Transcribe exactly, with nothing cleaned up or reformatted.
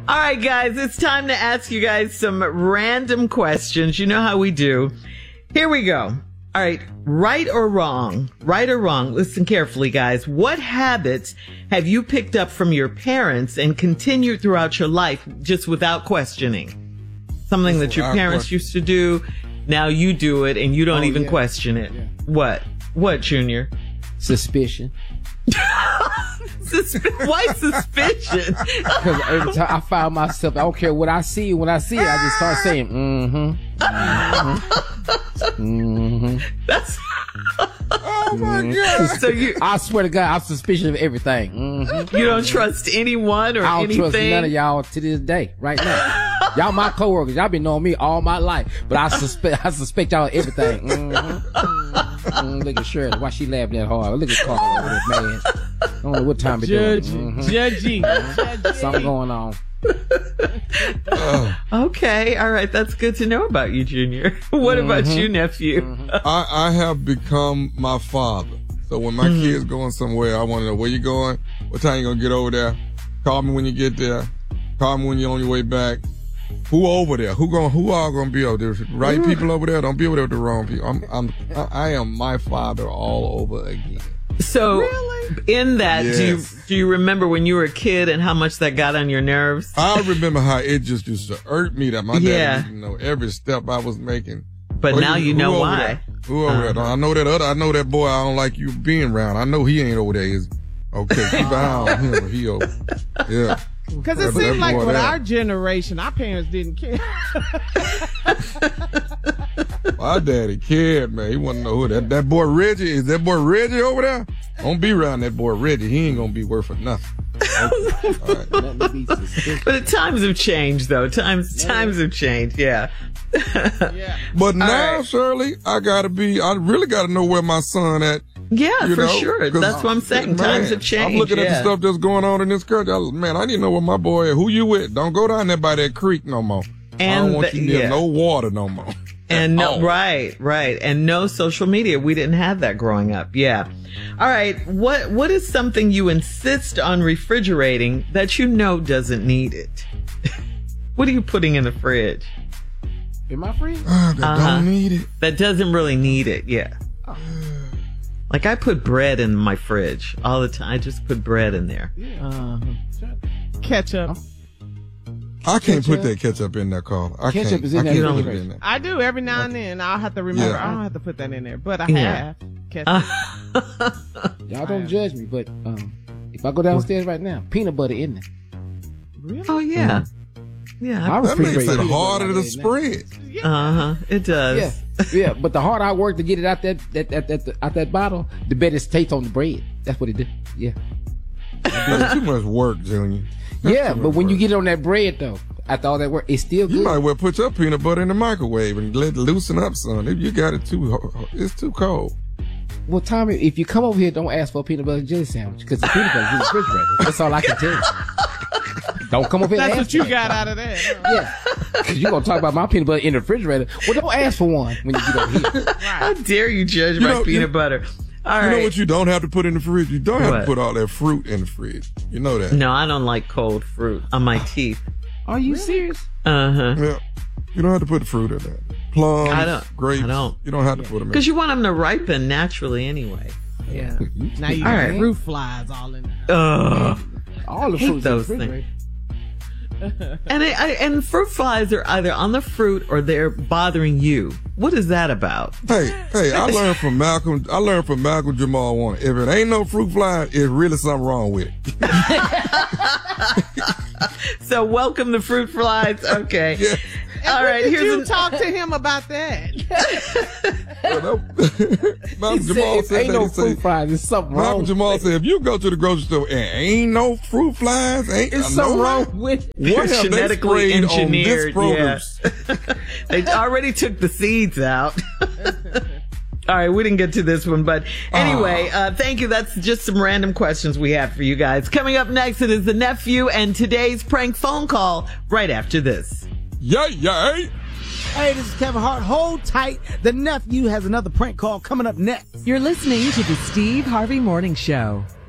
All right, guys, it's time to ask you guys some random questions. You know how we do. Here we go. All right, right or wrong? Right or wrong? Listen carefully, guys. What habits have you picked up from your parents and continued throughout your life just without questioning? Something that your parents used to do, now you do it and you don't oh, even yeah. question it. Yeah. What? What, Junior? Suspicion. Susp- Why suspicion? Because every time I find myself, I don't care what I see. When I see it, I just start saying, mm-hmm. Mm-hmm. mm-hmm. That's... Oh, my God. So you... I swear to God, I'm suspicious of everything. Mm-hmm. You don't trust anyone or I don't anything? trust none of y'all to this day, right now. Y'all my coworkers. Y'all been knowing me all my life. But I suspect I suspect y'all of everything. Mm-hmm. Mm-hmm. Look at Shirley. Why she laughing that hard? Look at Carl over there, man. I don't know what time it is. Mm-hmm. Judging. Mm-hmm. Something going on. Okay, all right, that's good to know about you, Junior. What mm-hmm. about you, nephew? Mm-hmm. I, I have become my father. So when my mm-hmm. kid's going somewhere, I want to know where you going, what time you gonna get over there. Call me when you get there. Call me when you're on your way back. Who over there? Who going? Who all gonna be over there? Right Ooh. people over there. Don't be over there with the wrong people. I'm. I'm. I am my father all over again. So, really? in that, yes. do you do you remember when you were a kid and how much that got on your nerves? I remember how it just used to hurt me that my yeah. dad didn't know every step I was making. But oh, now you know why. There? Who over uh-huh. there? I know that other. I know that boy. I don't like you being around. I know he ain't over there. Is okay. Keep an eye on him. He over. Yeah. Because it seems like with our generation, our parents didn't care. My daddy cared, man. He wanted to know who that that boy Reggie is. That boy Reggie over there? Don't be around that boy Reggie. He ain't gonna be worth for nothing. Okay. All right. But the times have changed, though. Times yeah. times have changed. Yeah. yeah. But now, right. Shirley, I gotta be. I really gotta know where my son at. Yeah, you for know? sure. That's what I'm saying. Man, times have changed. I'm looking yeah. at the stuff that's going on in this country. I, man, I need to know where my boy is. Who you with? Don't go down there by that creek no more. And I don't want the, you near yeah. no water no more. And no, oh. right, right. And no social media. We didn't have that growing up. Yeah. All right. What, what is something you insist on refrigerating that you know doesn't need it? What are you putting in the fridge? In my fridge? Uh, that uh-huh. don't need it. That doesn't really need it. Yeah. Oh. Like I put bread in my fridge all the time. I just put bread in there. Yeah. Uh-huh. Ketchup. I can't ketchup. put that ketchup in there, Carl. I ketchup can't. is in I there. can't put it in there. I do every now and then. I'll have to remember. Yeah. I don't have to put that in there, but I Yeah. have ketchup. Uh, Y'all don't judge me, but um, if I go downstairs right now, peanut butter in there. Really? oh yeah. Yeah. I That makes refrigerate it peanut harder butter to in there. spread. Uh huh. It does. Yeah, yeah, but the harder I work to get it out that that that, that out that bottle, the better it tastes on the bread. That's what it do. Yeah. That's too much work, Junior. That's yeah, too but much when work. you get it on that bread though, after all that work, it's still good. You might well put your peanut butter in the microwave and let it loosen up, son. If you got it too, it's too cold. Well, Tommy, if you come over here, don't ask for a peanut butter and jelly sandwich because the peanut butter is in the refrigerator. That's all I can tell you. Don't come over here. That's and what ask you for got it. out of that. Huh? Yeah, because you're gonna talk about my peanut butter in the refrigerator. Well, don't ask for one when you get over here. How dare you judge You my know, peanut you- butter? All You right. know what you don't have to put in the fridge? You don't have What? to put all that fruit in the fridge. You know that. No, I don't like cold fruit on my teeth. Are you serious? Uh huh. Yeah. You don't have to put the fruit in there. Plums, I don't- grapes. I don't. You don't have to put them in. Because you want them to ripen naturally anyway. Yeah. Now you All got right. fruit flies all in there. Ugh. All the Hate fruits in the those refrigerator. And I, I, and fruit flies are either on the fruit or they're bothering you. What is that about? Hey, hey, I learned from Malcolm, I learned from Malcolm Jamal Warner. If it ain't no fruit fly, it's really something wrong with it. So welcome the fruit flies. Okay. Yeah. All When right. did Here's you an, talk to him about that? Malcolm He Jamal said, if said ain't that. no He fruit said, fries, there's something wrong. Malcolm Jamal said, if you go to the grocery store and ain't no fruit flies, ain't There's no something way. wrong with it. What have they genetically sprayed on this engineered. Yeah. produce? They already took the seeds out. All right, we didn't get to this one, but anyway, uh, thank you. That's just some random questions we have for you guys. Coming up next, it is the nephew and today's prank phone call right after this. Yay, yay. Hey, this is Kevin Hart. Hold tight. The nephew has another prank call coming up next. You're listening to the Steve Harvey Morning Show.